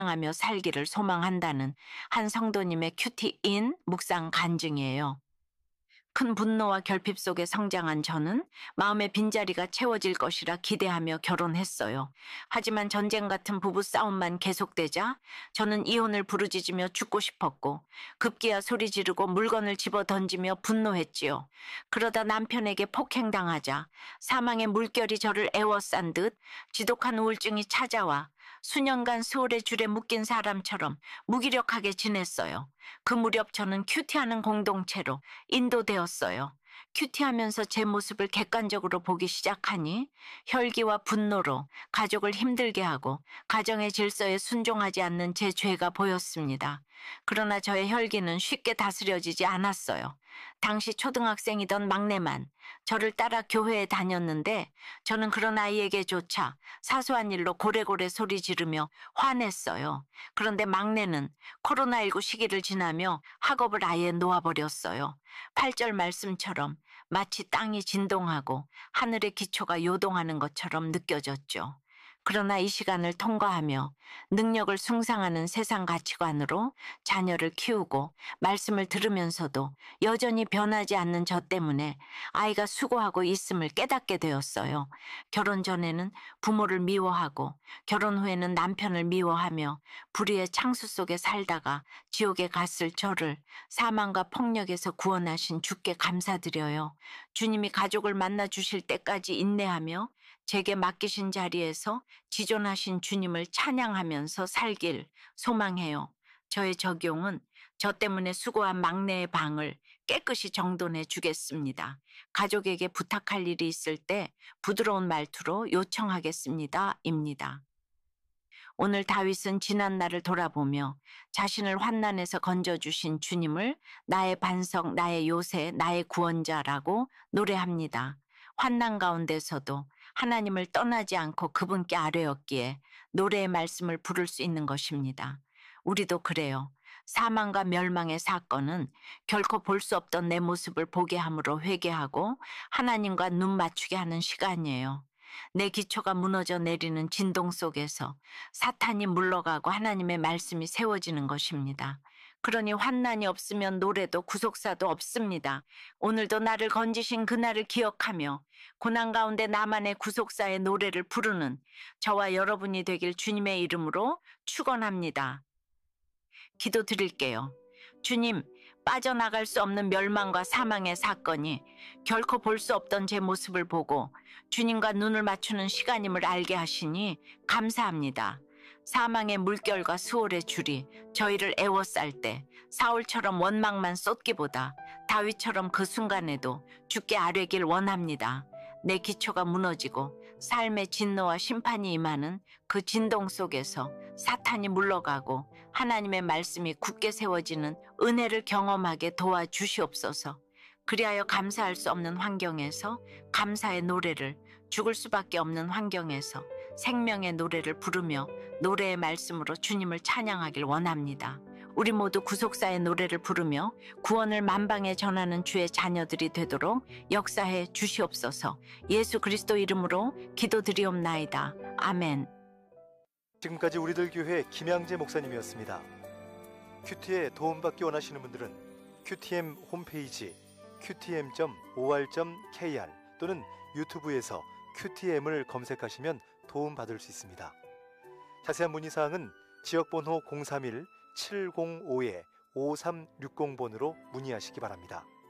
하며 살기를 소망한다는 한 성도님의 큐티인 묵상 간증이에요. 큰 분노와 결핍 속에 성장한 저는 마음의 빈자리가 채워질 것이라 기대하며 결혼했어요. 하지만 전쟁 같은 부부 싸움만 계속되자 저는 이혼을 부르짖으며 죽고 싶었고 급기야 소리 지르고 물건을 집어 던지며 분노했지요. 그러다 남편에게 폭행당하자 사망의 물결이 저를 에워싼 듯 지독한 우울증이 찾아와 수년간 수월의 줄에 묶인 사람처럼 무기력하게 지냈어요. 그 무렵 저는 큐티하는 공동체로 인도되었어요. 큐티하면서 제 모습을 객관적으로 보기 시작하니 혈기와 분노로 가족을 힘들게 하고 가정의 질서에 순종하지 않는 제 죄가 보였습니다. 그러나 저의 혈기는 쉽게 다스려지지 않았어요. 당시 초등학생이던 막내만 저를 따라 교회에 다녔는데 저는 그런 아이에게조차 사소한 일로 고래고래 소리 지르며 화냈어요. 그런데 막내는 코로나19 시기를 지나며 학업을 아예 놓아버렸어요. 8절 말씀처럼 마치 땅이 진동하고 하늘의 기초가 요동하는 것처럼 느껴졌죠. 그러나 이 시간을 통과하며 능력을 숭상하는 세상 가치관으로 자녀를 키우고 말씀을 들으면서도 여전히 변하지 않는 저 때문에 아이가 수고하고 있음을 깨닫게 되었어요. 결혼 전에는 부모를 미워하고 결혼 후에는 남편을 미워하며 불의의 창수 속에 살다가 지옥에 갔을 저를 사망과 폭력에서 구원하신 주께 감사드려요. 주님이 가족을 만나 주실 때까지 인내하며 제게 맡기신 자리에서 지존하신 주님을 찬양하면서 살길 소망해요. 저의 적용은 저 때문에 수고한 막내의 방을 깨끗이 정돈해 주겠습니다. 가족에게 부탁할 일이 있을 때 부드러운 말투로 요청하겠습니다. 입니다. 오늘 다윗은 지난 날을 돌아보며 자신을 환난에서 건져주신 주님을 나의 반석, 나의 요새, 나의 구원자라고 노래합니다. 환난 가운데서도 하나님을 떠나지 않고 그분께 아뢰었기에 노래의 말씀을 부를 수 있는 것입니다. 우리도 그래요. 사망과 멸망의 사건은 결코 볼 수 없던 내 모습을 보게 함으로 회개하고 하나님과 눈 맞추게 하는 시간이에요. 내 기초가 무너져 내리는 진동 속에서 사탄이 물러가고 하나님의 말씀이 세워지는 것입니다. 그러니 환난이 없으면 노래도 구속사도 없습니다. 오늘도 나를 건지신 그날을 기억하며 고난 가운데 나만의 구속사의 노래를 부르는 저와 여러분이 되길 주님의 이름으로 축원합니다. 기도 드릴게요. 주님, 빠져나갈 수 없는 멸망과 사망의 사건이 결코 볼 수 없던 제 모습을 보고 주님과 눈을 맞추는 시간임을 알게 하시니 감사합니다. 사망의 물결과 수월의 줄이 저희를 애워쌀 때 사울처럼 원망만 쏟기보다 다윗처럼 그 순간에도 주께 아뢰길 원합니다. 내 기초가 무너지고 삶의 진노와 심판이 임하는 그 진동 속에서 사탄이 물러가고 하나님의 말씀이 굳게 세워지는 은혜를 경험하게 도와주시옵소서. 그리하여 감사할 수 없는 환경에서 감사의 노래를, 죽을 수밖에 없는 환경에서 생명의 노래를 부르며 노래의 말씀으로 주님을 찬양하길 원합니다. 우리 모두 구속사의 노래를 부르며 구원을 만방에 전하는 주의 자녀들이 되도록 역사해 주시옵소서. 예수 그리스도 이름으로 기도드리옵나이다. 아멘. 지금까지 우리들 교회 김양재 목사님이었습니다. 큐티에 도움받기 원하시는 분들은 QTM 홈페이지 qtm.or.kr 또는 유튜브에서 QTM을 검색하시면 도움받을 수 있습니다. 자세한 문의사항은 지역번호 031-705-5360번으로 문의하시기 바랍니다.